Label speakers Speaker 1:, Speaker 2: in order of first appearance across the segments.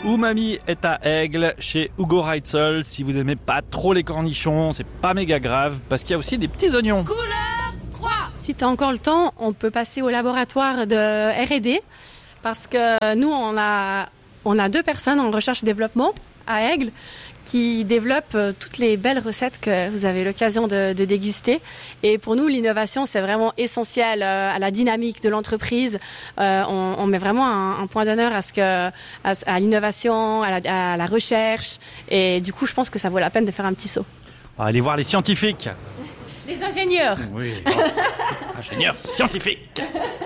Speaker 1: Umami est à Aigle, chez Hugo Reitzel. Si vous aimez pas trop les cornichons, c'est pas méga grave, parce qu'il y a aussi des petits oignons.
Speaker 2: Couleur 3.
Speaker 3: Si tu as encore le temps, on peut passer au laboratoire de R&D, parce que nous, on a 2 personnes en recherche et développement à Aigle qui développent toutes les belles recettes que vous avez l'occasion de déguster. Et pour nous, l'innovation, c'est vraiment essentiel à la dynamique de l'entreprise. On met vraiment un point d'honneur à l'innovation, à la recherche. Et du coup, je pense que ça vaut la peine de faire un petit saut.
Speaker 1: Allez voir les scientifiques.
Speaker 3: Les ingénieurs.
Speaker 1: Oui. Ingénieurs scientifiques.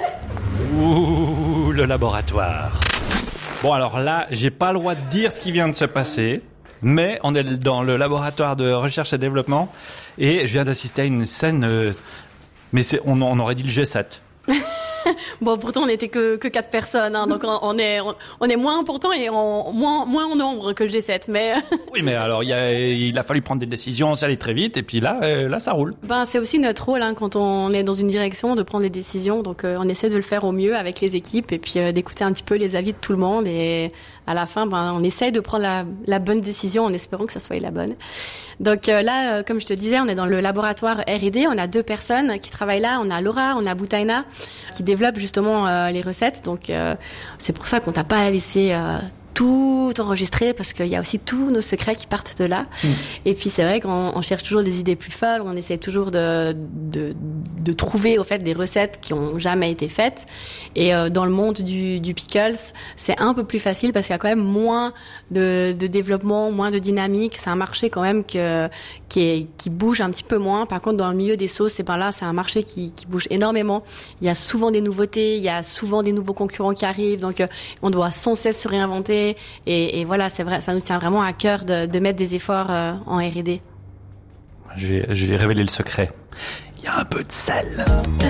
Speaker 1: Ouh, le laboratoire. Bon, alors là, j'ai pas le droit de dire ce qui vient de se passer. Mais on est dans le laboratoire de recherche et développement et je viens d'assister à une scène, mais on aurait dit le G7.
Speaker 3: Bon, pourtant on n'était que 4 personnes, hein, donc on est moins important et moins en nombre que le G7. Mais
Speaker 1: oui, mais alors il a fallu prendre des décisions, ça allait très vite et puis là ça roule.
Speaker 3: Ben c'est aussi notre rôle hein, quand on est dans une direction de prendre des décisions, donc on essaie de le faire au mieux avec les équipes et puis d'écouter un petit peu les avis de tout le monde et à la fin on essaie de prendre la bonne décision en espérant que ça soit la bonne. Donc là, comme je te disais, on est dans le laboratoire R&D, on a 2 personnes qui travaillent là, on a Laura, on a Boutaina qui développent justement les recettes. Donc c'est pour ça qu'on t'a pas laissé tout enregistrer parce qu'il y a aussi tous nos secrets qui partent de là. Et puis c'est vrai qu'on cherche toujours des idées plus folles, on essaie toujours de trouver au fait des recettes qui ont jamais été faites. Et dans le monde du pickles, c'est un peu plus facile parce qu'il y a quand même moins de développement, moins de dynamique. C'est un marché quand même qui bouge un petit peu moins. Par contre, dans le milieu des sauces, c'est un marché qui bouge énormément. Il y a souvent des nouveautés, il y a souvent des nouveaux concurrents qui arrivent. Donc on doit sans cesse se réinventer. Et voilà, c'est vrai, ça nous tient vraiment à cœur de mettre des efforts en R&D.
Speaker 1: Je vais révéler le secret. Il y a un peu de sel.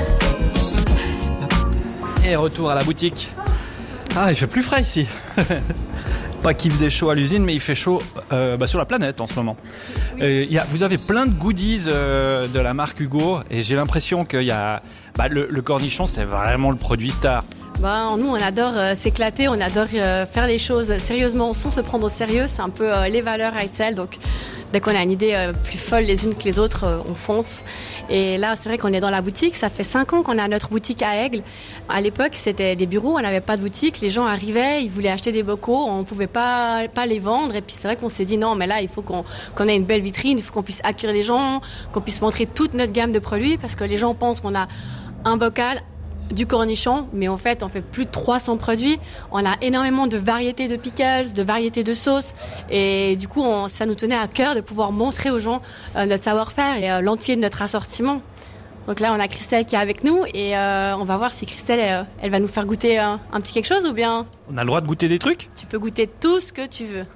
Speaker 1: Et retour à la boutique. Ah, il fait plus frais ici. Pas qu'il faisait chaud à l'usine, mais il fait chaud sur la planète en ce moment. Oui. Vous avez plein de goodies de la marque Hugo et j'ai l'impression qu'il y a le cornichon, c'est vraiment le produit star.
Speaker 3: Nous, on adore s'éclater, on adore faire les choses sérieusement sans se prendre au sérieux. C'est un peu les valeurs Reitzel. Donc, dès qu'on a une idée plus folle les unes que les autres, on fonce. Et là, c'est vrai qu'on est dans la boutique. Ça fait 5 ans qu'on a notre boutique à Aigle. À l'époque, c'était des bureaux, on n'avait pas de boutique. Les gens arrivaient, ils voulaient acheter des bocaux, on ne pouvait pas les vendre. Et puis, c'est vrai qu'on s'est dit non, mais là, il faut qu'on ait une belle vitrine, il faut qu'on puisse accueillir les gens, qu'on puisse montrer toute notre gamme de produits parce que les gens pensent qu'on a un bocal, du cornichon, mais en fait, on fait plus de 300 produits. On a énormément de variétés de pickles, de variétés de sauces. Et du coup, ça nous tenait à cœur de pouvoir montrer aux gens notre savoir-faire et l'entier de notre assortiment. Donc là, on a Christelle qui est avec nous et on va voir si Christelle, elle va nous faire goûter un petit quelque chose ou bien...
Speaker 1: On a le droit de goûter des trucs ?
Speaker 3: Tu peux goûter tout ce que tu veux.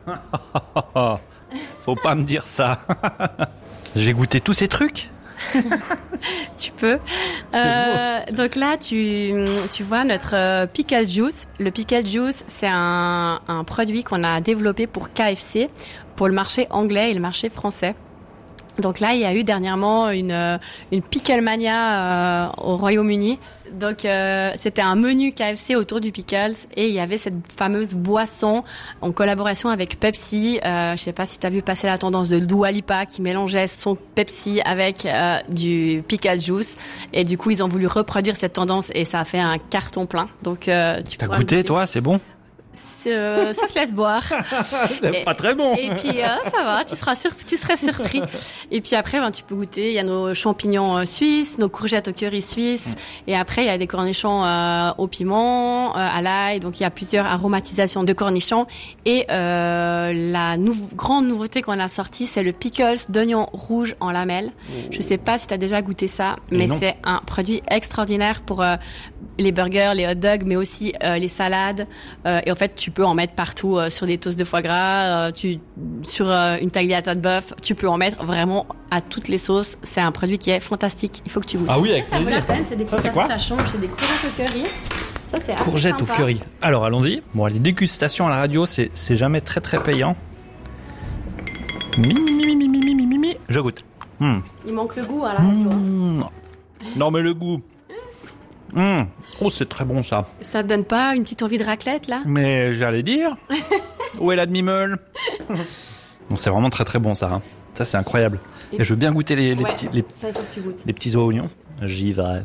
Speaker 1: Faut pas me dire ça. J'ai goûté tous ces trucs ?
Speaker 3: Tu peux. Donc là, tu vois notre pickle juice. Le pickle juice, c'est un produit qu'on a développé pour KFC, pour le marché anglais et le marché français. Donc là, il y a eu dernièrement une Pickle Mania au Royaume-Uni. Donc c'était un menu KFC autour du pickles et il y avait cette fameuse boisson en collaboration avec Pepsi. Je sais pas si tu as vu passer la tendance de Dua Lipa qui mélangeait son Pepsi avec du pickle juice et du coup ils ont voulu reproduire cette tendance et ça a fait un carton plein. Donc tu
Speaker 1: t'as goûté toi, c'est bon?
Speaker 3: Ça se laisse boire.
Speaker 1: C'est pas très bon.
Speaker 3: Et puis ça va, tu serais surpris. Et puis après, tu peux goûter. Il y a nos champignons suisses, nos courgettes au curry suisse. Et après, il y a des cornichons au piment, à l'ail. Donc il y a plusieurs aromatisations de cornichons. Et la grande nouveauté qu'on a sortie, c'est le pickles d'oignon rouge en lamelles. Je sais pas si tu as déjà goûté ça, mais c'est un produit extraordinaire pour les burgers, les hot dogs, mais aussi les salades. Et en fait, tu peux en mettre partout sur des toasts de foie gras, sur une tagliata de bœuf. Tu peux en mettre vraiment à toutes les sauces. C'est un produit qui est fantastique. Il faut que tu goûtes.
Speaker 1: Ah oui, avec
Speaker 3: ça
Speaker 1: plaisir.
Speaker 3: Ça vaut la peine. C'est des
Speaker 1: c'est quoi?
Speaker 3: Ça change. C'est des courgettes au curry. Ça, c'est
Speaker 1: courgettes au
Speaker 3: sympa.
Speaker 1: curry. Alors, allons-y. Bon, les dégustations à la radio, c'est jamais très très payant. Je goûte.
Speaker 3: Il manque le goût à la radio.
Speaker 1: Non, mais le goût. Oh, c'est très bon ça.
Speaker 3: Ça te donne pas une petite envie de raclette là?
Speaker 1: Mais j'allais dire. Où est la demi-meule? Bon, c'est vraiment très très bon ça. Hein. Ça c'est incroyable. Et je veux bien goûter les petits oignons. J'y vais.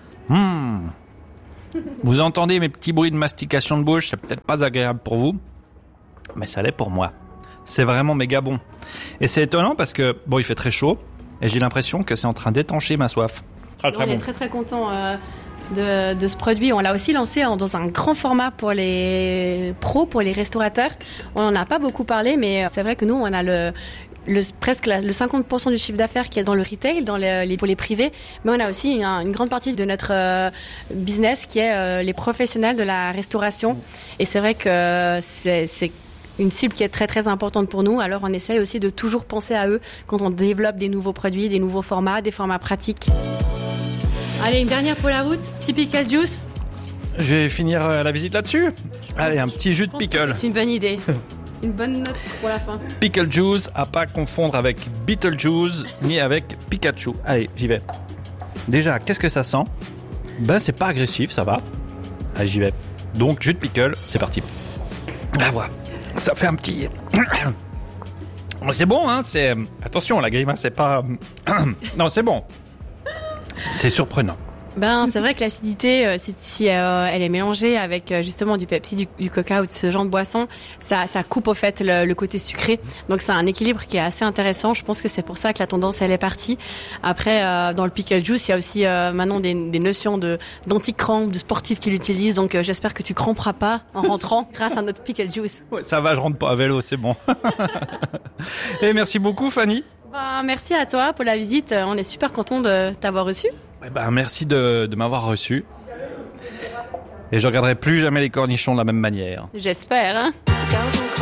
Speaker 1: Vous entendez mes petits bruits de mastication de bouche, c'est peut-être pas agréable pour vous, mais ça l'est pour moi. C'est vraiment méga bon. Et c'est étonnant parce que, bon, il fait très chaud, et j'ai l'impression que c'est en train d'étancher ma soif. Très bon.
Speaker 3: On est très très content de ce produit. On l'a aussi lancé dans un grand format pour les pros, pour les restaurateurs. On n'en a pas beaucoup parlé, mais c'est vrai que nous, on a presque le 50% du chiffre d'affaires qui est dans le retail, pour les privés, mais on a aussi une grande partie de notre business qui est les professionnels de la restauration. Et c'est vrai que c'est une cible qui est très très importante pour nous. Alors on essaye aussi de toujours penser à eux quand on développe des nouveaux produits, des nouveaux formats, des formats pratiques. Allez, une dernière pour la route, petit pickle juice.
Speaker 1: Je vais finir la visite là-dessus. Allez, un petit jus de pickle.
Speaker 3: C'est une bonne idée. Une bonne note pour la fin.
Speaker 1: Pickle juice, à pas confondre avec Beetlejuice ni avec Pikachu. Allez, j'y vais. Déjà, qu'est-ce que ça sent? Ben, c'est pas agressif, ça va. Allez, j'y vais. Donc, jus de pickle, c'est parti. Ah, voilà. Ça fait un petit... C'est bon, hein, c'est... Attention, la grimace, c'est pas... Non, c'est bon. C'est surprenant.
Speaker 3: C'est vrai que l'acidité, si elle est mélangée avec justement du Pepsi, du Coca ou de ce genre de boisson, ça coupe au fait le côté sucré. Donc c'est un équilibre qui est assez intéressant. Je pense que c'est pour ça que la tendance elle est partie. Après, dans le pickle juice, il y a aussi maintenant des notions d'anti-crampe, de sportifs qui l'utilisent. Donc j'espère que tu cramperas pas en rentrant grâce à notre pickle juice.
Speaker 1: Ouais, ça va, je rentre pas à vélo, c'est bon. Et merci beaucoup, Fanny.
Speaker 3: Merci à toi pour la visite. On est super content de t'avoir reçu.
Speaker 1: Merci de m'avoir reçu. Et je regarderai plus jamais les cornichons de la même manière.
Speaker 3: J'espère, hein.